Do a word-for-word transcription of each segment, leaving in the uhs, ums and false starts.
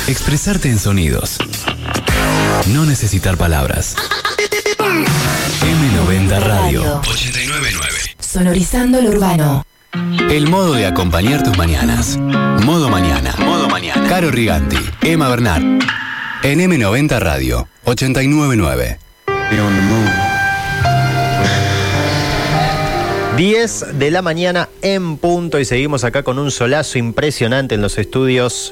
Expresarte en sonidos. No necesitar palabras. eme noventa Radio. ochenta y nueve punto nueve. Sonorizando lo urbano. El modo de acompañar tus mañanas. Modo mañana. Modo mañana. Caro Riganti, Emma Bernard. En eme noventa Radio. ochenta y nueve punto nueve. diez de la mañana en punto y seguimos acá con un solazo impresionante en los estudios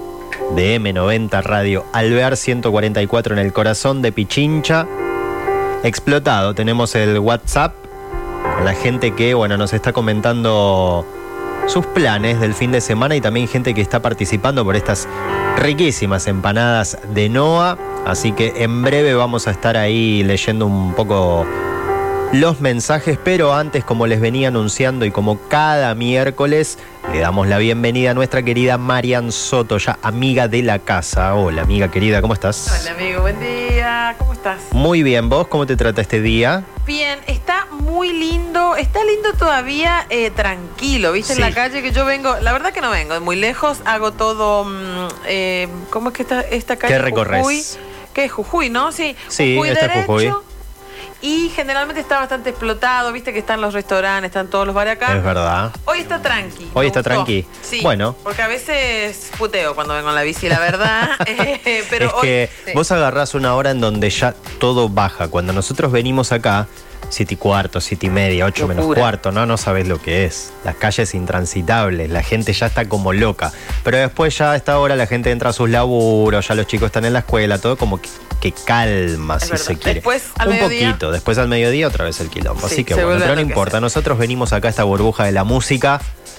de eme noventa Radio. Alvear ciento cuarenta y cuatro en el corazón de Pichincha. Explotado. Tenemos el WhatsApp con la gente que, bueno, nos está comentando sus planes del fin de semana y también gente que está participando por estas riquísimas empanadas de Noa. Así que en breve vamos a estar ahí leyendo un poco los mensajes, pero antes, como les venía anunciando y como cada miércoles, le damos la bienvenida a nuestra querida Marian Soto, ya amiga de la casa. Hola, amiga querida, ¿cómo estás? Hola, amigo, buen día. ¿Cómo estás? Muy bien, ¿vos cómo te trata este día? Bien, está muy lindo, está lindo todavía, eh, tranquilo, ¿viste? Sí. En la calle que yo vengo, la verdad que no vengo de muy lejos, hago todo, mmm, eh, ¿cómo es que está esta calle? ¿Qué recorres? Jujuy, ¿qué es Jujuy, no? Sí, Sí, Jujuy esta es derecho. Jujuy. Y generalmente está bastante explotado, viste que están los restaurantes, están todos los bares acá. Es verdad. Hoy está tranqui. Hoy me está gustó. tranqui. Sí, Bueno. porque a veces puteo cuando vengo en la bici, la verdad. eh, pero es hoy, que sí. vos agarrás una hora en donde ya todo baja. Cuando nosotros venimos acá, siete y cuarto, siete y media, ocho menos Locura. cuarto, no, no sabés lo que es. Las calles intransitables, la gente ya está como loca. Pero después ya a esta hora la gente entra a sus laburos, ya los chicos están en la escuela, todo como que, que calma, Es si verdad. se quiere. Después, al Un mediodía. poquito, después al mediodía otra vez el quilombo. Sí, Así que se bueno, vuelve pero a no enloquecer. importa. Nosotros venimos acá a esta burbuja de la música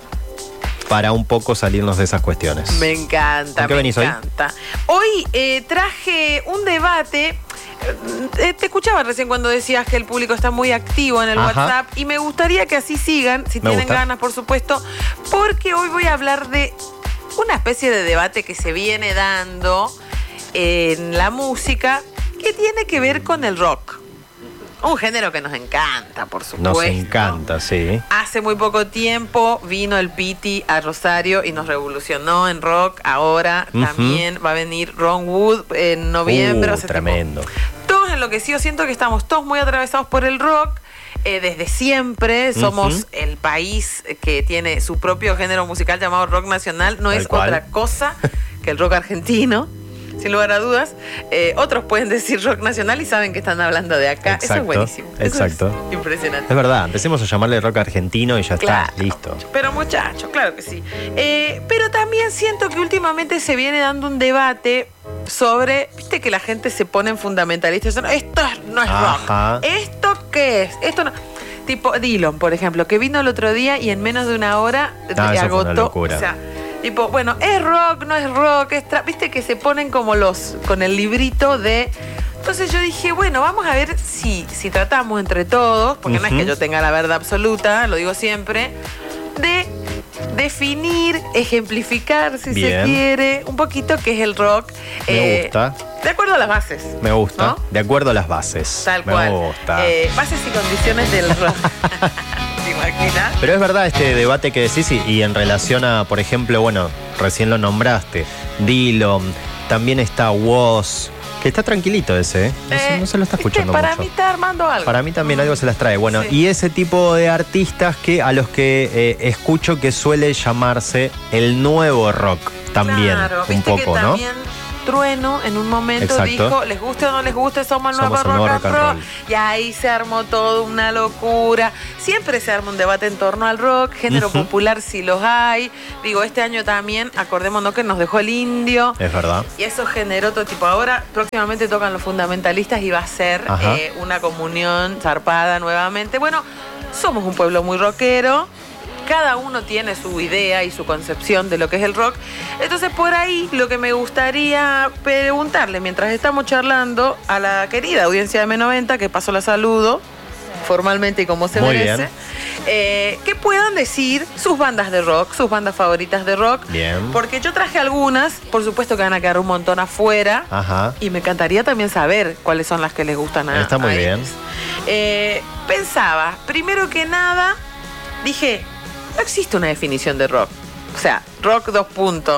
para un poco salirnos de esas cuestiones. Me encanta, ¿Con qué me venís hoy? encanta. Hoy eh, traje un debate. Eh, te escuchaba recién cuando decías que el público está muy activo en el Ajá. WhatsApp y me gustaría que así sigan, si Me tienen gusta. ganas, por supuesto, porque hoy voy a hablar de una especie de debate que se viene dando en la música que tiene que ver con el rock. Un género que nos encanta, por supuesto. Nos encanta, sí. Hace muy poco tiempo vino el Piti a Rosario y nos revolucionó en rock. Ahora Ujú. también va a venir Ron Wood en noviembre. Uh, o sea, tremendo. tipo, todos enloquecidos. Siento que estamos todos muy atravesados por el rock. Eh, desde siempre somos Ujú. el país que tiene su propio género musical llamado rock nacional. No Tal es cual. otra cosa que el rock argentino. Sin lugar a dudas, eh, otros pueden decir rock nacional y saben que están hablando de acá. Eso Exacto, es buenísimo. Eso exacto. es impresionante. Es verdad, empecemos a llamarle rock argentino y ya Claro. está, listo. Pero muchachos, claro que sí. Eh, pero también siento que últimamente se viene dando un debate sobre, viste que la gente se pone en fundamentalistas. Esto no es Ajá. rock. ¿Esto qué es? Esto no. Tipo Dylan, por ejemplo, que vino el otro día y en menos de una hora Ah, te eso fue una agotó. locura. O sea, tipo, bueno, es rock, no es rock, es tra- viste que se ponen como los con el librito de. Entonces yo dije, bueno, vamos a ver si, si tratamos entre todos, porque no es Ujú. que yo tenga la verdad absoluta, lo digo siempre, de definir, ejemplificar, si Bien. se quiere, un poquito qué es el rock. Me eh, gusta, De acuerdo a las bases. me gusta. ¿no? De acuerdo a las bases. Tal me cual. gusta. Eh, bases y condiciones del rock. ¿Te imaginas? Pero es verdad este debate que decís y, y en relación a, por ejemplo, bueno, recién lo nombraste, Dylan, también está Woz, que está tranquilito ese, ¿eh? No, se, Eh, no se lo está viste, escuchando para mucho. mí está armando algo. Para mí también algo se las trae. Bueno, Sí. y ese tipo de artistas que a los que eh, escucho que suele llamarse el nuevo rock también, Claro, un viste poco, que ¿no? también Trueno en un momento Exacto. dijo, les guste o no les guste, somos el nuevo Somos el rock, nuevo and rock and roll. roll. Y ahí se armó toda una locura. Siempre se arma un debate en torno al rock, género Ujú. popular si los hay. Digo, este año también, acordémonos que nos dejó el indio. Es verdad. Y eso generó todo tipo. Ahora próximamente tocan los fundamentalistas y va a ser Ajá. eh, una comunión zarpada nuevamente. Bueno, somos un pueblo muy rockero. Cada uno tiene su idea y su concepción de lo que es el rock. Entonces, por ahí lo que me gustaría preguntarle mientras estamos charlando a la querida audiencia de eme noventa, que paso la saludo formalmente y como se Muy merece, bien. eh, que puedan decir sus bandas de rock, sus bandas favoritas de rock. Bien. Porque yo traje algunas, por supuesto que van a quedar un montón afuera. Ajá. Y me encantaría también saber cuáles son las que les gustan a Está muy a bien. ellos. Eh, pensaba, primero que nada, dije, no existe una definición de rock. O sea, rock dos puntos.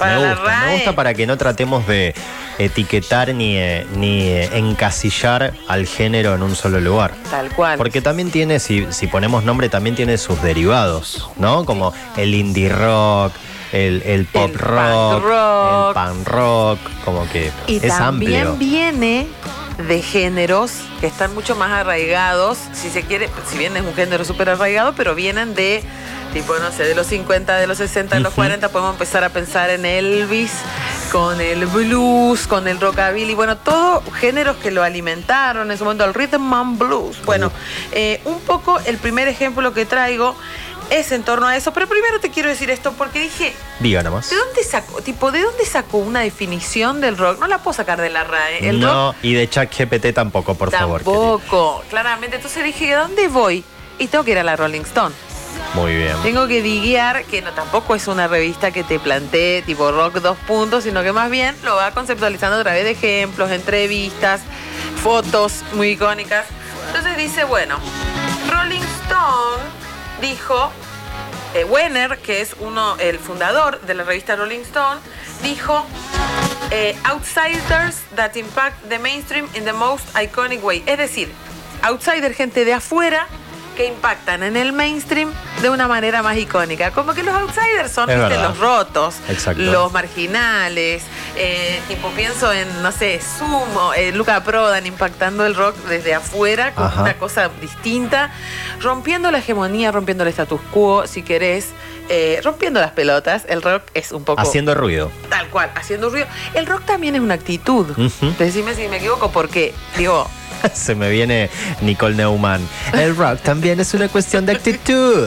Para me la gusta, RAE. me gusta para que no tratemos de etiquetar ni, eh, ni eh, encasillar al género en un solo lugar. Tal cual. Porque también tiene, si, si ponemos nombre, también tiene sus derivados, ¿no? Como el indie rock, el, el pop El rock, punk rock. el punk rock, como que Y es también amplio. viene de géneros que están mucho más arraigados, si se quiere, si bien es un género súper arraigado, pero vienen de, tipo, no sé, de los cincuenta, de los sesenta, de los Ujú. cuarenta, podemos empezar a pensar en Elvis, con el blues, con el rockabilly, bueno, todos géneros que lo alimentaron en su momento, el rhythm and blues. Bueno, eh, un poco el primer ejemplo que traigo es en torno a eso, pero primero te quiero decir esto porque dije, Diga nomás. ¿de dónde sacó, tipo, de dónde sacó una definición del rock? No la puedo sacar de la RAE. El rock No, y de ChatGPT tampoco, por favor. tampoco, claramente. Entonces dije, ¿a dónde voy? Y tengo que ir a la Rolling Stone. querida. Muy bien. Tengo que diguear que no, tampoco es una revista que te plantee tipo rock dos puntos, sino que más bien lo va conceptualizando a través de ejemplos, entrevistas, fotos muy icónicas. Entonces dice, bueno, Rolling Stone dijo, eh, Wenner, que es uno, el fundador de la revista Rolling Stone, dijo, eh, outsiders that impact the mainstream in the most iconic way. Es decir, outsider, gente de afuera que impactan en el mainstream de una manera más icónica. Como que los outsiders son, Es ¿viste? verdad. Los rotos, Exacto. los marginales, eh, tipo pienso en, no sé, Sumo, eh, Luca Prodan impactando el rock desde afuera con Ajá. una cosa distinta, rompiendo la hegemonía, rompiendo el status quo, si querés, eh, rompiendo las pelotas. El rock es un poco... Haciendo ruido. Tal cual, haciendo ruido. El rock también es una actitud. Ujú. Decime si me equivoco, porque, digo... Se me viene Nicole Neumann. El rock también es una cuestión de actitud.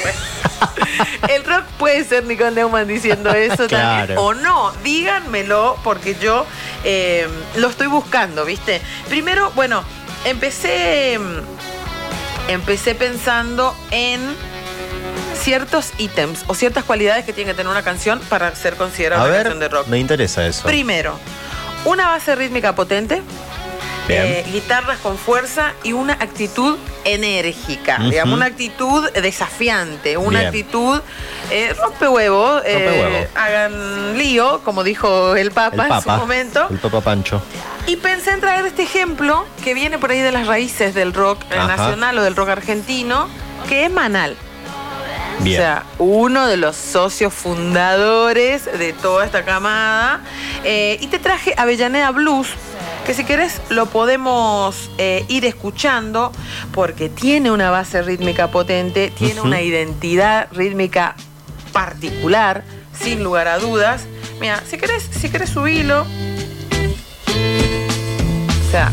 El rock puede ser Nicole Neumann diciendo eso Claro. también, o no, díganmelo porque yo eh, lo estoy buscando, ¿viste? Primero, bueno, empecé, empecé pensando en ciertos ítems o ciertas cualidades que tiene que tener una canción para ser considerada A una ver, canción de rock. me interesa eso. Primero, una base rítmica potente. Bien. Eh, guitarras con fuerza y una actitud enérgica, Ujú. digamos, una actitud desafiante, una Bien. actitud eh, rompehuevo, eh, Rompehuevo. hagan lío, como dijo el Papa, El en su Papa. momento. El Papa Pancho. Y pensé en traer este ejemplo que viene por ahí de las raíces del rock eh, Ajá. nacional o del rock argentino, que es Manal. Bien. O sea, uno de los socios fundadores de toda esta camada. Eh, y te traje Avellaneda Blues, que si querés lo podemos eh, ir escuchando, porque tiene una base rítmica potente, tiene Ujú. una identidad rítmica particular, sin lugar a dudas. Mira, si querés, si querés subilo. O sea,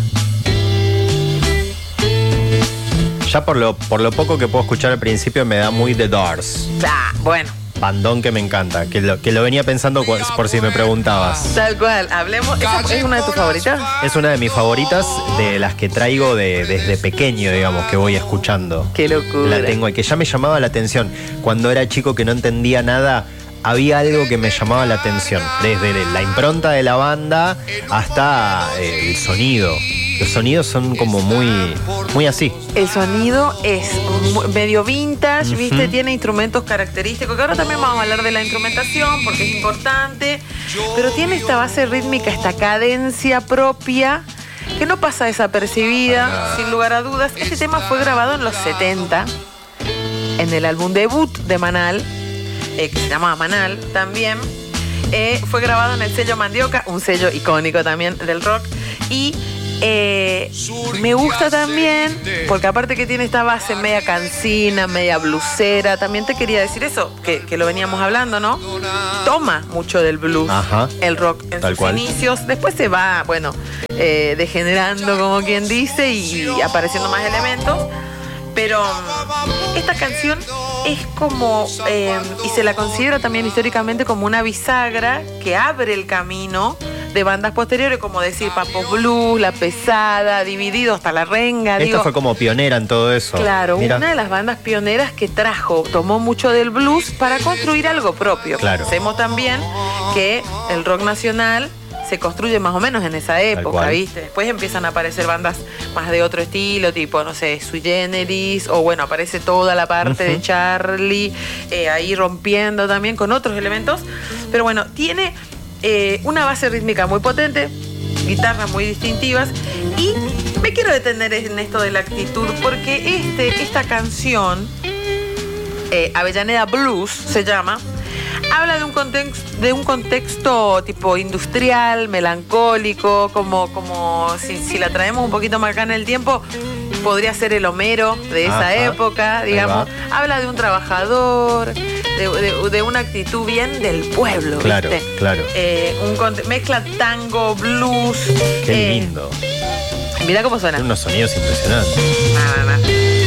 Ya por lo, por lo poco que puedo escuchar al principio me da muy The Doors. ah, bueno. Bandón que me encanta, que lo, que lo venía pensando cu- por si me preguntabas. Tal cual, hablemos. ¿Esa es una de tus favoritas? Es una de mis favoritas, de las que traigo de- desde pequeño, digamos, que voy escuchando. Qué locura. La tengo y que ya me llamaba la atención. Cuando era chico que no entendía nada, había algo que me llamaba la atención. Desde la impronta de la banda hasta eh, el sonido. Los sonidos son como muy, muy así. El sonido es mu- medio vintage, Ujú. ¿viste? Tiene instrumentos característicos, que ahora también vamos a hablar de la instrumentación porque es importante, pero tiene esta base rítmica, esta cadencia propia que no pasa desapercibida, sin lugar a dudas. Este tema fue grabado en los setenta, en el álbum debut de Manal, eh, que se llamaba Manal también. Eh, fue grabado en el sello Mandioca, un sello icónico también del rock. Y eh, me gusta también, porque aparte que tiene esta base media cancina, media blusera, también te quería decir eso, que, que lo veníamos hablando, ¿no? Toma mucho del blues, Ajá. el rock en Tal sus cual. inicios. Después se va, bueno, eh, degenerando, como quien dice, y, y apareciendo más elementos. Pero mm, esta canción es como, eh, y se la considera también históricamente como una bisagra que abre el camino de bandas posteriores, como decir Papo Blues, La Pesada, Dividido, hasta La Renga. Esta digo, fue como pionera en todo eso. claro, Mira. una de las bandas pioneras que trajo, tomó mucho del blues para construir algo propio. Claro. Pensemos también que el rock nacional se construye más o menos en esa época, cual. ¿viste? Después empiezan a aparecer bandas más de otro estilo, tipo, no sé, Sui Generis, o bueno, aparece toda la parte Ujú. de Charlie, eh, ahí rompiendo también con otros elementos. Pero bueno, tiene eh, una base rítmica muy potente, guitarras muy distintivas, y me quiero detener en esto de la actitud, porque este, esta canción, eh, Avellaneda Blues se llama, habla de un contexto, de un contexto tipo industrial, melancólico, como, como si, si la traemos un poquito más acá en el tiempo, podría ser el Homero de esa Ajá, época, digamos. Habla de un trabajador, de, de, de una actitud bien del pueblo, Claro, ¿viste? claro. Eh, un conte- mezcla tango, blues. Qué eh, lindo. Mirá cómo suena. Tiene unos sonidos impresionantes. Na, na, na.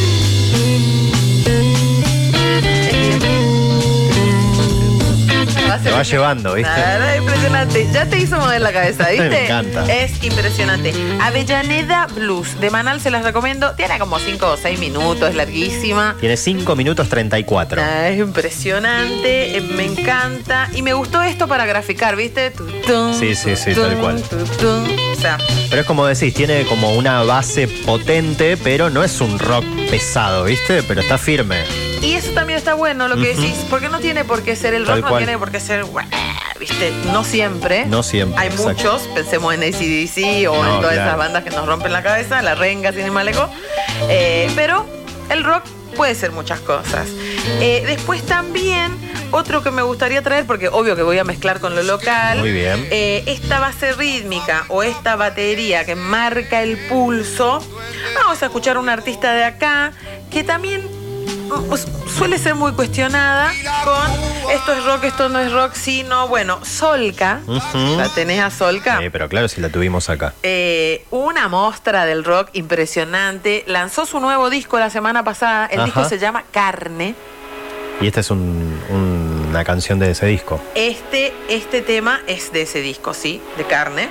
Te va llevando, ¿viste? Nada, impresionante. Ya te hizo mover la cabeza, ¿viste? Me encanta. Es impresionante. Avellaneda Blues de Manal, se las recomiendo. Tiene como cinco o seis minutos, es larguísima. Tiene cinco minutos treinta y cuatro. Ah, es impresionante, eh, me encanta. Y me gustó esto para graficar, ¿viste? Tutun, Sí, sí, sí, tutun, tal cual. tutun. O sea, Pero es como decís, tiene como una base potente, pero no es un rock pesado, ¿viste? Pero está firme. y eso también está bueno lo que Ujú. decís, porque no tiene por qué ser el Tal rock, no cual. tiene por qué ser, ¿viste? No siempre. No siempre, Hay exacto. muchos, pensemos en A C D C o No, en todas claro. esas bandas que nos rompen la cabeza, La Renga, Sin Maleco. Eh, pero el rock puede ser muchas cosas. Eh, después también, otro que me gustaría traer, porque obvio que voy a mezclar con lo local. Muy bien. Eh, esta base rítmica o esta batería que marca el pulso. Vamos a escuchar a una artista de acá que también pues, suele ser muy cuestionada con esto es rock, esto no es rock, sino, bueno, Solca. Ujú. ¿La tenés a Solca? Sí, pero claro, si la tuvimos acá. Eh, una mostra del rock impresionante. Lanzó su nuevo disco la semana pasada. El Ajá. disco se llama Carne. Y esta es un- un- una canción de ese disco. Este, este tema es de ese disco, sí, de Carne.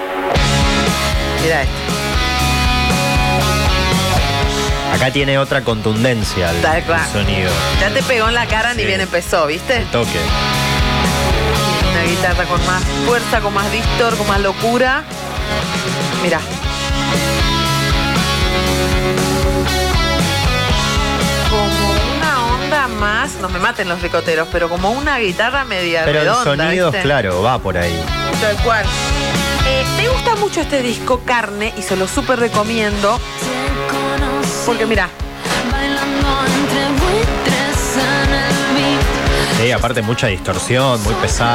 Mira este. Acá tiene otra contundencia el, Tal el cual. sonido. Ya te pegó en la cara ni Sí. bien empezó, ¿viste? El toque. Una guitarra con más fuerza, con más distor, con más locura. Mira. Como una onda más, no me maten los ricoteros, pero como una guitarra media Pero redonda, el sonido, ¿viste? claro, va por ahí. Tal cual. Eh, me gusta mucho este disco Carne y se lo súper recomiendo. Porque mira, Sí, aparte mucha distorsión, muy pesado.